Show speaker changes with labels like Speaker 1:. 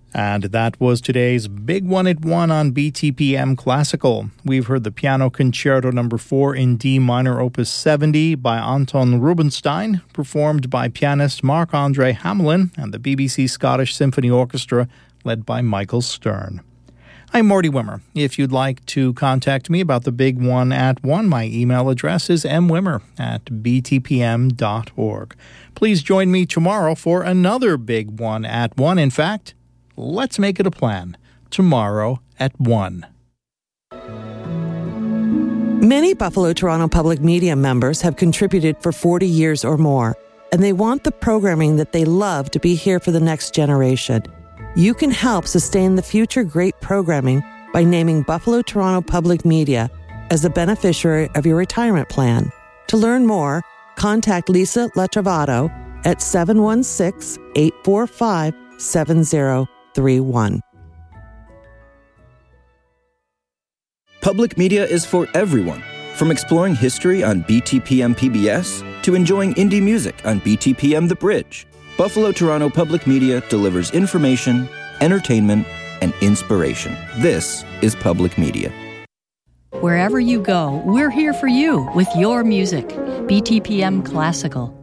Speaker 1: And that was today's Big One at One on BTPM Classical. We've heard the Piano Concerto No. 4 in D minor, Opus 70 by Anton Rubinstein, performed by pianist Marc-André Hamelin and the BBC Scottish Symphony Orchestra, led by Michael Stern. I'm Morty Wimmer. If you'd like to contact me about the Big One at One, my email address is mwimmer@btpm.org. Please join me tomorrow for another Big One at One. In fact, let's make it a plan. Tomorrow at 1.
Speaker 2: Many Buffalo Toronto Public Media members have contributed for 40 years or more, and they want the programming that they love to be here for the next generation. You can help sustain the future great programming by naming Buffalo Toronto Public Media as the beneficiary of your retirement plan. To learn more, contact Lisa Latrovato at 716-845-7031.
Speaker 3: Public media is for everyone, from exploring history on BTPM PBS to enjoying indie music on BTPM The Bridge. Buffalo Toronto Public Media delivers information, entertainment, and inspiration. This is public media.
Speaker 4: Wherever you go, we're here for you with your music. BTPM Classical.